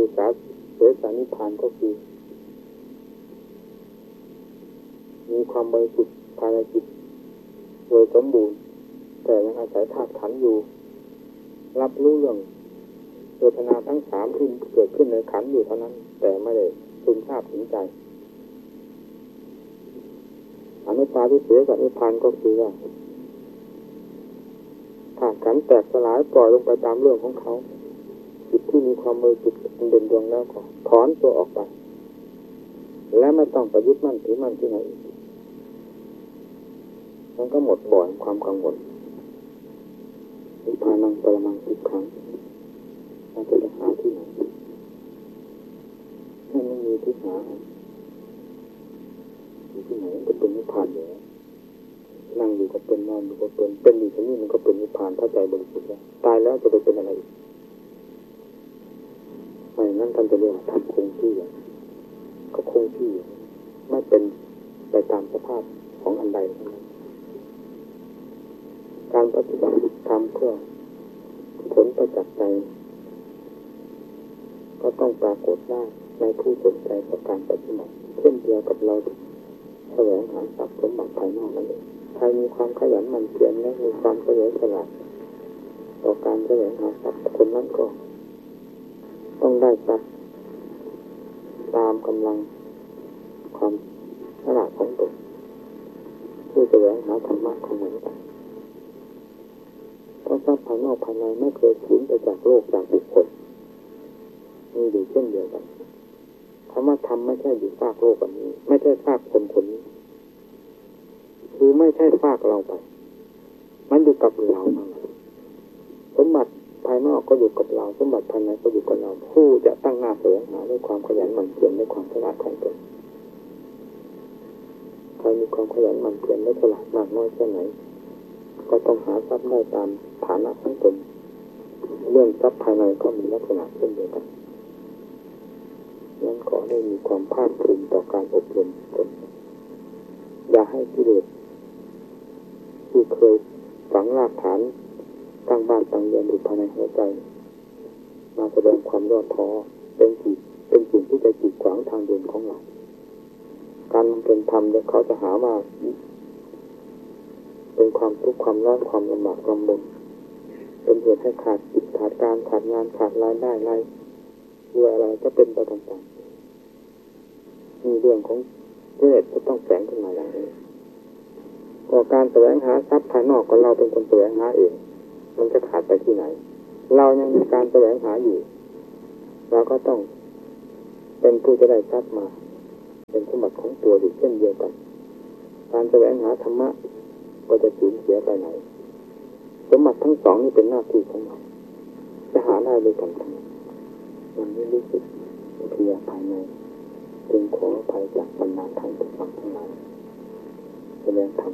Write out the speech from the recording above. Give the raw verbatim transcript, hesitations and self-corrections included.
ดุษาเสสนิพพานก็คือมีความบริสุทธิ์ภายในจิตโดยสมบูรณ์แต่ยังอาศัยธาตุขันธ์อยู่รับรู้เรื่องเวทนาทั้งสามที่เกิดขึ้นในขันธ์อยู่เท่านั้นแต่ไม่ได้ซึมซาบถึงใจอนุปาทิเสสนิพพานก็คือว่าธาตุขันธ์แตกสลายปล่อยลงไปตามเรื่องของเขาจิตที่มีความบริสุทธิ์เด่นดวงแล้วก็ถอนตัวออกไปและไม่ต้องประยุทธ์มั่นถือมั่นที่ไหนอีกมันก็หมดบ่อยความกังวลนิพพานังปรมังทุกขังเราจะหาที่ไหนถ้าไม่มีที่หาที่ไหนก็เป็นนิพพานอยู่นั่งอยู่ก็เป็นนอนอยู่ก็เป็นเป็นอยู่ที่นี่มันก็เป็นนิพพานถ้าใจบริสุทธิ์แล้วตายแล้วจะไปเป็นอะไรไม่นั่นท่านจะเรียกว่าทำคงที่ก็คงที่ไม่เป็นไปตามสภาพของอันใดทั้งนั้นการปฏิบัติทำเพื่อผลประจักษ์ใจก็ต้องปรากฏได้ในผู้สนใจต่อการปฏิบัติเช่นเดียวกับเราแสวงหาทรัพย์สมบัติภายนอกนั่นเองใครมีความขยันหมั่นเพียรและมีความเฉลียวฉลาดต่อการแสวงหาทรัพย์คนนั้นก็ต้องได้ทรัพย์ตามกำลังความฉลาดของตนผู้แสวงหาธรรมะของเหมือนกันเพราะทรัพย์ภายนอกภายในไม่เคยสูญไปจากโลกจากบุคคลมีอยู่เช่นเดียวกันคำว่าธรรมไม่ใช่อยู่ฝากโลกอันนี้ไม่ใช่ฝากคนคนนี้คือไม่ใช่ฝากเราไปมันอยู่กับเราเท่านั้นสมบัติภายนอกก็อยู่กับเราสมบัติภายในก็อยู่กับเราผู้จะตั้งหน้าแสวงหาด้วยความขยันหมั่นเพียรด้วยความฉลาดของตนใครมีความขยันหมั่นเพียรและฉลาดมากน้อยแค่ไหนก็ต้องหาทรัพย์ได้ตามฐานะของตนเรื่องทรัพย์ภายในก็มีลักษณะเช่นเดียวกันนั้นขอให้มีความภาคภูมิต่อการอบรมตนอย่าให้กิเลสที่เคยฝังรากฐานตั้งบ้านตั้งเรือนอยู่ภายในหัวใจมาแสดงความย่อท้อเป็นสิ่งเป็นสิ่งที่จะกีดขวางทางเดินของเราการเป็นธรรมเนี่ยเขาจะหาว่าเป็นความทุกข์ความร้อนความลำบากลำบนเป็นเหตุให้ขาดจิตขาดการขาดงานขาดรายได้ไรด้วยอะไรก็เป็นไปต่างๆมีเรื่องของกิเลสก็ต้องแฝงขึ้นมาอย่างนี้ก็การแสวงหาทรัพย์ภายนอกก็เราเป็นคนแสวงหาเองมันจะขาดไปที่ไหนเรายังมีการแสวงหาอยู่เราก็ต้องเป็นผู้จะได้ทรัพย์มาเป็นสมบัติของตัวอยู่เช่นเดียวกันการแสวงหาธรรมะก็จะสูญเสียไปไหนสมบัติทั้งสองนี่เป็นหน้าที่ของเราจะหาได้ด้วยกันทั้งนั้นมันไม่รู้สึกเพลียภายในจึงขออภัยจากบรรดาท่านผู้ฟังทั้งหลายแสดงธรรม